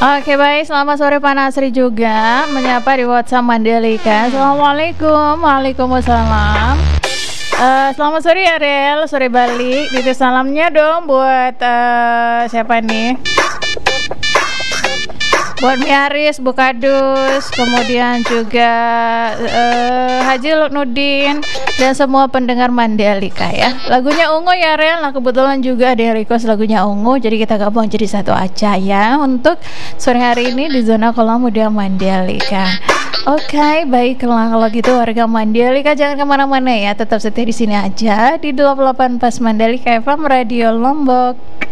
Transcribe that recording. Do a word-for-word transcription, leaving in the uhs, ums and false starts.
Oke baik, selamat sore Pak Nasri juga menyapa di WhatsApp Mandalika. Assalamualaikum, waalaikumsalam. Uh, selamat sore Ariel, sore balik. Titip salamnya dong buat uh, siapa nih? Buat Miaris, Bukadus, kemudian juga uh, Haji Luknudin dan semua pendengar Mandalika ya. Lagunya Ungu ya Rel. Nah kebetulan juga ada yang request lagunya Ungu, jadi kita gabung jadi satu aja ya untuk sore hari ini di zona Kolam Muda Mandalika. Oke, okay, baiklah kalau gitu warga Mandalika jangan kemana-mana ya, tetap setia di sini aja di dua puluh delapan Pas Mandalika F M Radio Lombok.